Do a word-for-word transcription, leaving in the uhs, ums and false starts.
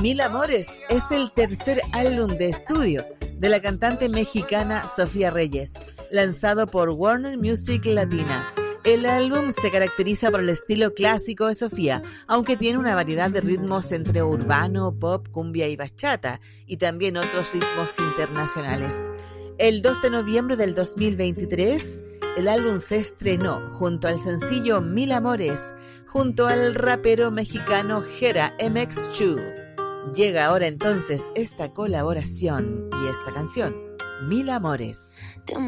Mil Amores es el tercer álbum de estudio de la cantante mexicana Sofía Reyes, lanzado por Warner Music Latina. El álbum se caracteriza por el estilo clásico de Sofía, aunque tiene una variedad de ritmos entre urbano, pop, cumbia y bachata, y también otros ritmos internacionales. El dos de noviembre del dos mil veintitrés, el álbum se estrenó junto al sencillo Mil Amores, junto al rapero mexicano Jera M X dos. Llega ahora entonces esta colaboración y esta canción, Mil Amores.